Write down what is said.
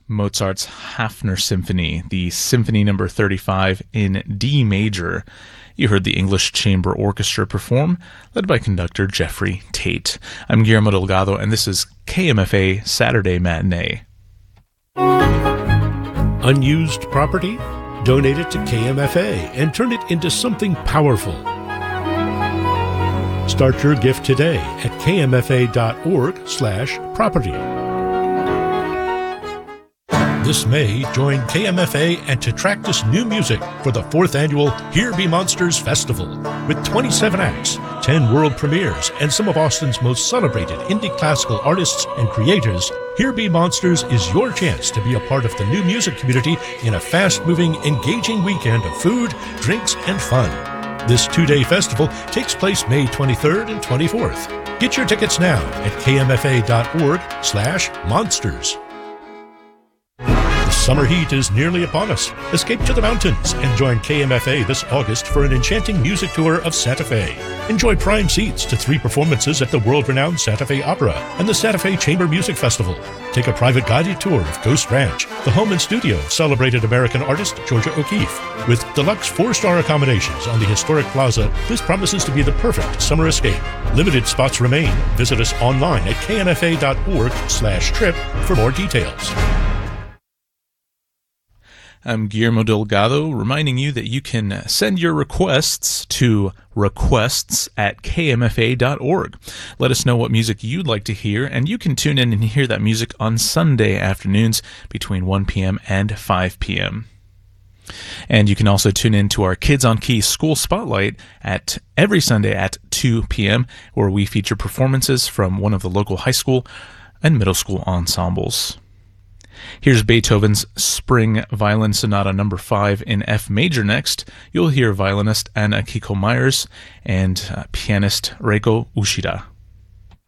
Mozart's Hafner Symphony, the Symphony Number 35 in D major. You heard the English Chamber Orchestra perform, led by conductor Jeffrey Tate. I'm Guillermo Delgado, and this is KMFA Saturday Matinee. Unused property? Donate it to KMFA and turn it into something powerful. Start your gift today at kmfa.org/property. This May, join KMFA and Tetractus New Music for the 4th annual Here Be Monsters Festival. With 27 acts, 10 world premieres, and some of Austin's most celebrated indie classical artists and creators, Here Be Monsters is your chance to be a part of the new music community in a fast-moving, engaging weekend of food, drinks, and fun. This 2-day festival takes place May 23rd and 24th. Get your tickets now at kmfa.org/monsters. Summer heat is nearly upon us. Escape to the mountains and join KMFA this August for an enchanting music tour of Santa Fe. Enjoy prime seats to 3 performances at the world-renowned Santa Fe Opera and the Santa Fe Chamber Music Festival. Take a private guided tour of Ghost Ranch, the home and studio of celebrated American artist Georgia O'Keeffe. With deluxe 4-star accommodations on the historic plaza, this promises to be the perfect summer escape. Limited spots remain. Visit us online at kmfa.org/trip for more details. I'm Guillermo Delgado, reminding you that you can send your requests to requests@kmfa.org. Let us know what music you'd like to hear, and you can tune in and hear that music on Sunday afternoons between 1 p.m. and 5 p.m. And you can also tune in to our Kids on Key School Spotlight at every Sunday at 2 p.m., where we feature performances from one of the local high school and middle school ensembles. Here's Beethoven's Spring Violin Sonata No. 5 in F major next. You'll hear violinist Anna Kiko Myers and pianist Reiko Ushida.